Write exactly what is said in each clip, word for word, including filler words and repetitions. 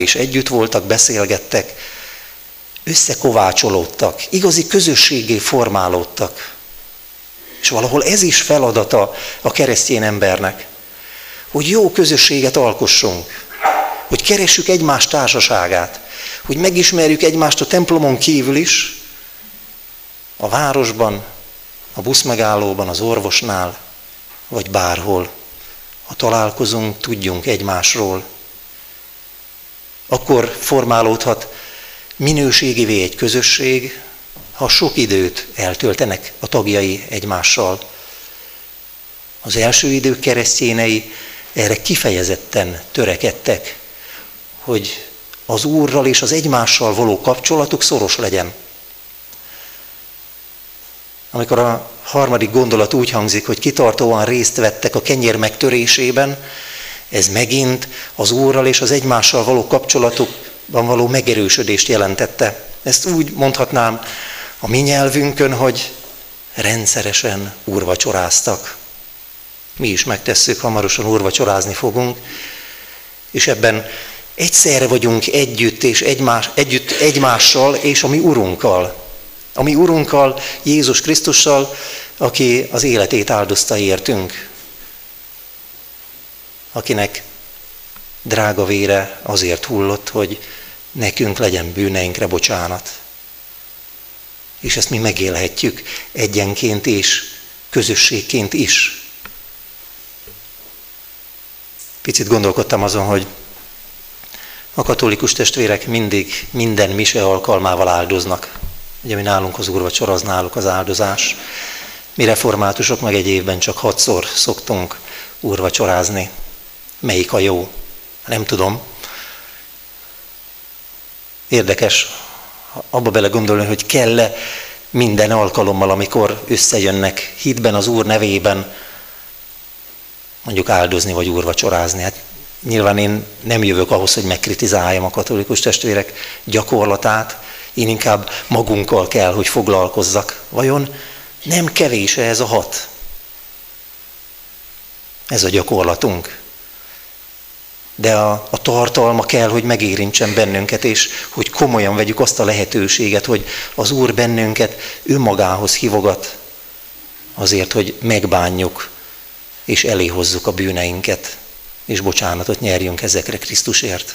és együtt voltak, beszélgettek, összekovácsolódtak, igazi közösséggé formálódtak. És valahol ez is feladata a keresztény embernek, hogy jó közösséget alkossunk, hogy keressük egymás társaságát, hogy megismerjük egymást a templomon kívül is, a városban, a buszmegállóban, az orvosnál, vagy bárhol. Ha találkozunk, tudjunk egymásról. Akkor formálódhat minőségivé egy közösség, ha sok időt eltöltenek a tagjai egymással. Az első idők keresztjénei erre kifejezetten törekedtek, hogy az Úrral és az egymással való kapcsolatuk szoros legyen. Amikor a harmadik gondolat úgy hangzik, hogy kitartóan részt vettek a kenyér megtörésében, ez megint az Úrral és az egymással való kapcsolatukban való megerősödést jelentette. Ezt úgy mondhatnám a mi nyelvünkön, hogy rendszeresen úrvacsoráztak. Mi is megtesszük, hamarosan úrvacsorázni fogunk, és ebben egyszerre vagyunk együtt, és egymás, együtt egymással és a mi Urunkkal. A mi Urunkkal, Jézus Krisztussal, aki az életét áldozta értünk. Akinek drága vére azért hullott, hogy nekünk legyen bűneinkre bocsánat. És ezt mi megélhetjük egyenként és közösségként is. Picit gondolkodtam azon, hogy a katolikus testvérek mindig minden mise alkalmával áldoznak. Ugye mi nálunk az úrvacsora, az náluk az áldozás. Mi reformátusok meg egy évben csak hatszor szoktunk úrvacsorázni. Melyik a jó? Nem tudom. Érdekes abba belegondolni, hogy kell-e minden alkalommal, amikor összejönnek hitben az Úr nevében, mondjuk áldozni vagy úrvacsorázni. Hát nyilván én nem jövök ahhoz, hogy megkritizáljam a katolikus testvérek gyakorlatát, én inkább magunkkal kell, hogy foglalkozzak. Vajon nem kevés ez a hat? Ez a gyakorlatunk. De a, a tartalma kell, hogy megérintsen bennünket, és hogy komolyan vegyük azt a lehetőséget, hogy az Úr bennünket önmagához hívogat, azért, hogy megbánjuk, és elé hozzuk a bűneinket, és bocsánatot nyerjünk ezekre Krisztusért.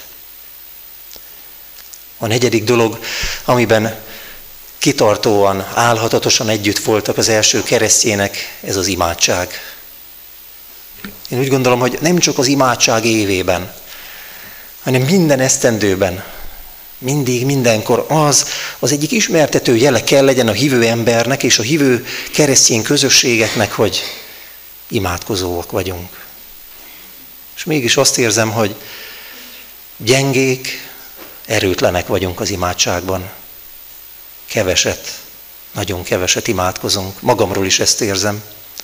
A negyedik dolog, amiben kitartóan, álhatatosan együtt voltak az első keresztjének, ez az imádság. Én úgy gondolom, hogy nem csak az imádság évében, hanem minden esztendőben, mindig, mindenkor az, az egyik ismertető jele kell legyen a hívő embernek és a hívő keresztény közösségeknek, hogy imádkozóak vagyunk. És mégis azt érzem, hogy gyengék, erőtlenek vagyunk az imádságban. Keveset, nagyon keveset imádkozunk. Magamról is ezt érzem.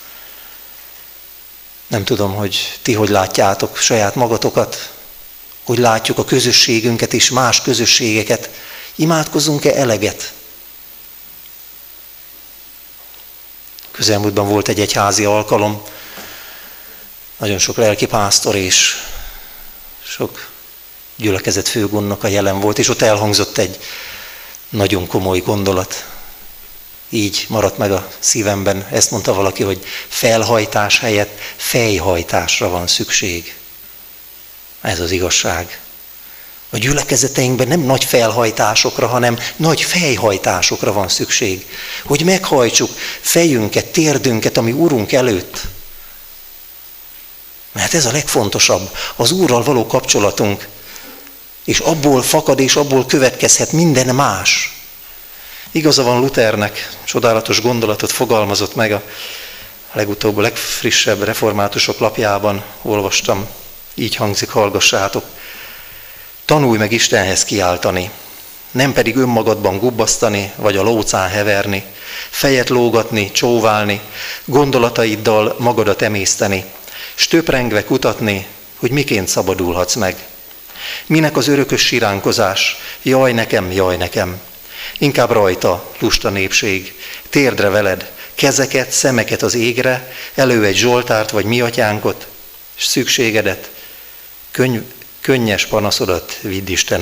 Nem tudom, hogy ti hogy látjátok saját magatokat, hogy látjuk a közösségünket és más közösségeket. Imádkozunk-e eleget? Közelmúltban volt egy egyházi alkalom, nagyon sok lelkipásztor és sok gyülekezet főgondnoka jelen volt, és ott elhangzott egy nagyon komoly gondolat. Így maradt meg a szívemben. Ezt mondta valaki, hogy felhajtás helyett fejhajtásra van szükség. Ez az igazság. A gyülekezeteinkben nem nagy felhajtásokra, hanem nagy fejhajtásokra van szükség. Hogy meghajtsuk fejünket, térdünket, ami Urunk előtt. Mert ez a legfontosabb, az Úrral való kapcsolatunk. És abból fakad, és abból következhet minden más. Igaza van Luthernek, csodálatos gondolatot fogalmazott meg a legutóbb, a legfrissebb reformátusok lapjában, olvastam, így hangzik, hallgassátok. Tanulj meg Istenhez kiáltani, nem pedig önmagadban gubbasztani, vagy a lócán heverni, fejet lógatni, csóválni, gondolataiddal magadat emészteni, s töprengve kutatni, hogy miként szabadulhatsz meg. Minek az örökös siránkozás, jaj nekem, jaj nekem. Inkább rajta, lusta népség, térdre veled, kezeket, szemeket az égre, elő egy zsoltárt vagy mi atyánkot, s szükségedet, könyv, könnyes panaszodat vidd Isten